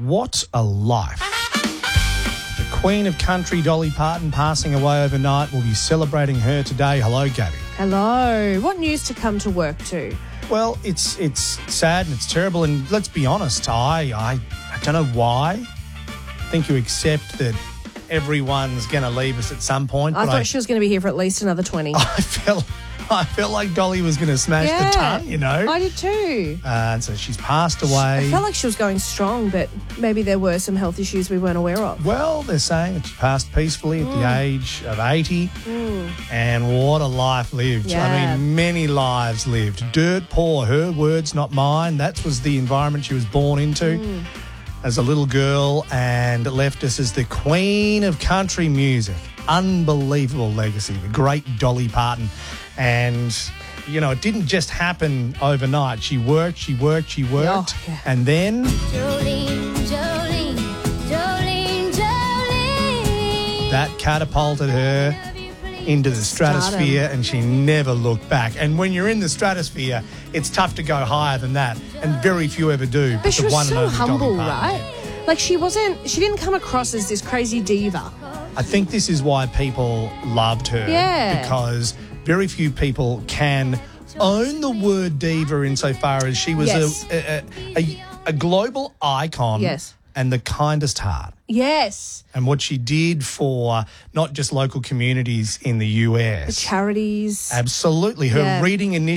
What a life. The Queen of Country, Dolly Parton, passing away overnight. We'll be celebrating her today. Hello, Gabby. Hello. What news to come to work to? Well, it's sad and it's terrible, and let's be honest, I don't know why. I think you accept that everyone's going to leave us at some point. I thought she was going to be here for at least another 20. I felt like Dolly was going to smash the ton, you know. I did too. And so she's passed away. I felt like she was going strong, but maybe there were some health issues we weren't aware of. Well, they're saying that she passed peacefully at the age of 80. And what a life lived. Yeah. I mean, many lives lived. Dirt poor, her words, not mine. That was the environment she was born into as a little girl, and left us as the Queen of Country music. Unbelievable legacy, the great Dolly Parton. And, you know, it didn't just happen overnight. She worked. Oh, yeah. And then... Jolene, Jolene, Jolene, Jolene. that catapulted her into the stratosphere, and she never looked back. And when you're in the stratosphere, it's tough to go higher than that, and very few ever do. But she was so humble, Dolly Parton. right? Like she didn't come across as this crazy diva. I think this is why people loved her. Yeah. Because very few people can own the word diva insofar as she was Yes. a global icon. Yes. And the kindest heart. Yes. And what she did for not just local communities in the US. The charities. Absolutely. Her Yeah. reading initiative.